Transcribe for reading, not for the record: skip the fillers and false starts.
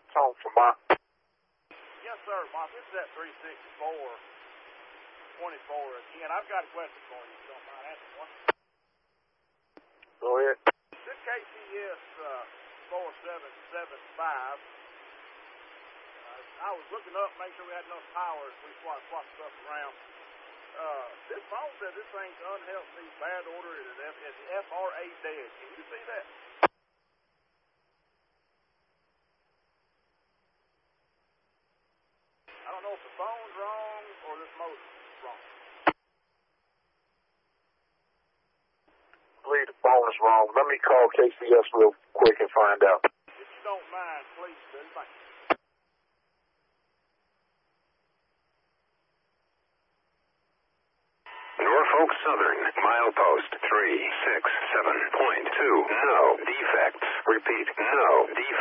Home for Mark. Yes, sir, Mark. This is at 364-24 again. I've got a question for you, if you don't mind asking one. Go ahead. This KCS 4775. I was looking up, make sure we had enough power as we swap stuff around. This phone says this thing's unhealthy, bad order, it's FRA dead. Can you see that? I don't know if the phone's wrong or this motor's wrong. I believe the phone is wrong. Let me call KCS real quick and find out. If you don't mind, please, do. Thank you. Norfolk Southern, milepost 367.2. No defects. Repeat, no defects.